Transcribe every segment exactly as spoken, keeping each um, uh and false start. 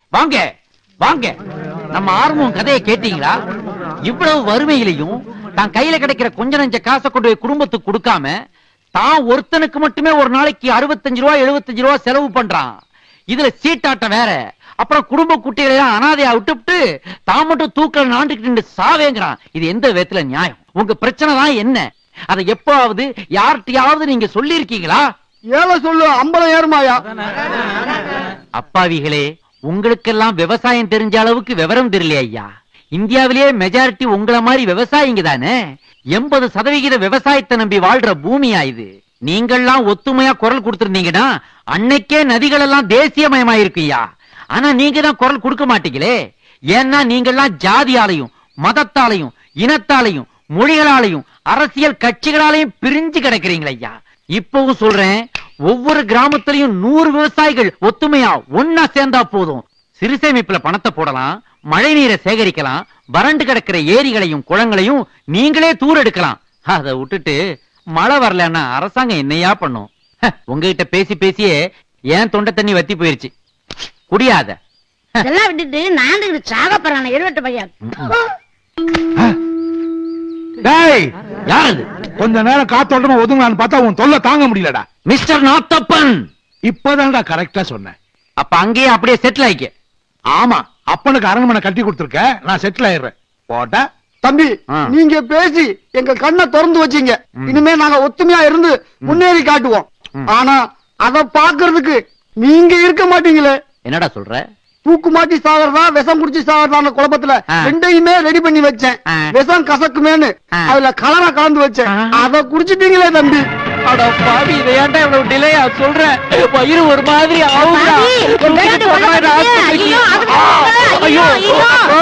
வாங்க வாங்க, நம்ம ஆர்வம் கதையை கேட்டீங்களா? இவ்வளவு வறுமையிலையும் தான் கையில கிடைக்கிற கொஞ்ச நஞ்ச காசை கொண்டு போய் குடும்பத்துக்கு கொடுக்காம தான் ஒருத்தனுக்கு மட்டுமே ஒரு நாளைக்கு அறுபத்தஞ்சு ரூபாய் எழுபத்தஞ்சு ரூபாய் செலவு பண்றான். இதுல சீட்டாட்டம் வேற. அப்புறம் குடும்ப குட்டிகளை அனாதையா விட்டுவிட்டு தான் மட்டும் தூக்கல நாண்டுகிட்டு சாவேங்கிறான். இது எந்த விதத்துல நியாயம்? உங்க பிரச்சனை தான் என்ன? அதை எப்பாவது யார்கிட்டயாவது நீங்க சொல்லி இருக்கீங்களா? ஏழை சொல்லு ஐம்பது ஏறுமாயா? அப்பாவிகளே, உங்களுக்கெல்லாம் விவசாயம் தெரிஞ்ச அளவுக்கு விவரம் தெரியலையா ஐயா? இந்தியாவிலேயே மெஜாரிட்டி உங்களை மாதிரி விவசாயிங்க தானே. எண்பது சதவிகித விவசாயத்தை நம்பி வாழ்ற பூமியா இது. நீங்கள்லாம் ஒத்துமையா குரல் கொடுத்திருந்தீங்கன்னா அன்னைக்கே நதிகள் எல்லாம் தேசியமயமாயிருக்குய்யா. ஆனா நீங்க தான் குரல் கொடுக்க மாட்டீங்களே. ஏன்னா நீங்கள்லாம் ஜாதியாலையும் மதத்தாலையும் இனத்தாலையும் மொழிகளாலையும் அரசியல் கட்சிகளாலையும் பிரிஞ்சு கிடக்கிறீங்களா ஐயா. இப்பவும் சொல்றேன், ஒவ்வொரு கிராமத்திலையும் நூறு விவசாயிகள் ஒத்துமையா ஒன்னா சேர்ந்தா போதும். சிறுசேமிப்புல பணத்தை போடலாம், மழை நீரை சேகரிக்கலாம், வறண்டு கிடக்கிற ஏரிகளையும் குளங்களையும் நீங்களே தூர் எடுக்கலாம். அதை விட்டுட்டு மழை வரலன்னா அரசாங்கம் என்னையா பண்ணும்? உங்ககிட்ட பேசி பேசியே ஏன் தொண்டை தண்ணி வத்தி போயிருச்சு. குடியாத எல்லாம் விட்டுட்டு நாண்டு சாக போறான இருவட்டு பையன். யாரு கொஞ்ச நேரம் காத்தோட்டமா ஒதுங்கலான்னு பார்த்தா உன் தொல்லை தாங்க முடியலடா. மிஸ்டர் நாத்தப்பன், இப்பதான்டா கரெக்டா சொன்னேன். அப்ப அங்கேயே அப்படியே செட்டில் ஆயிக்க. ஆமா, அப்பனுக்கு அரண்மனை கட்டி கொடுத்துருக்க, நான் செட்டில் ஆயிடுறேன். போட்டா தம்பி, ஆ. நீங்க பேசி எங்க கண்ணை திறந்து வச்சீங்க. ம். இனிமே நாங்க ஒத்துமையா இருந்து முன்னேறி காட்டுவோம். ம். ஆனா அத பாக்குறதுக்கு நீங்க இருக்க மாட்டீங்களே. என்னடா சொல்ற? தூக்கு மாட்டி சாகிறதா விஷம் குடிச்சு சாகிறதா குழப்பத்துல ஆ. ரெண்டையுமே ரெடி பண்ணி வச்சேன். ஆ. விஷம் கசக்குமேனு ஆ. அதுல கலரை கலந்து வச்சேன். ஆ. அத குடிச்சிட்டீங்களே தம்பி. அட பாவி, இதை ஏன்டா இவ்வளவு டிலேயா சொல்ற? வயிறு ஒரு மாதிரி ஆவுதா. பாவி, என் பேரண்டி உள்ள வந்து, ஐயோ, அதுக்கு ஐயோ, ஐயோ.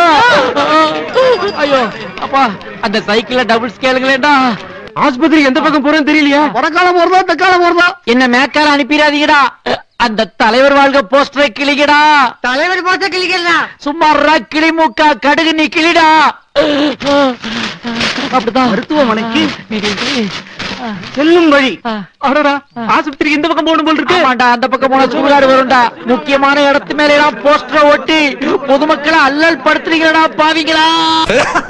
ஐயோ அப்பா, அந்த சைக்கிள்ல டபுள் ஸ்கேலுங்களேடா. ஆஸ்பத்திரி எந்த பக்கம் போறேன்னு தெரியலையா? வடக்கால போறதா தெக்கால போறதா? என்ன மேக்கால அனுப்பிடாதீங்கடா. அந்த தலைவர் வாழ்க போஸ்டரை கிளிகடா. தலைவர் போட்ட கிளிக்கலாம். சும்மா கிளி மூக்கா கடுகு நீ கிளிடா. அப்படிதான் மருத்துவமனைக்கு செல்லும் வழி. அடடா, ஆஸ்பத்திரிக்கு இந்த பக்கம் போகணும் போல் இருக்கு. ஆமாண்டா, அந்த பக்கம் போனா சூடாடு வரும்டா. முக்கியமான இடத்து மேல எல்லாம் போஸ்டரை ஒட்டி பொதுமக்களை அல்லல் படுத்துறீங்களா பாவிங்களா?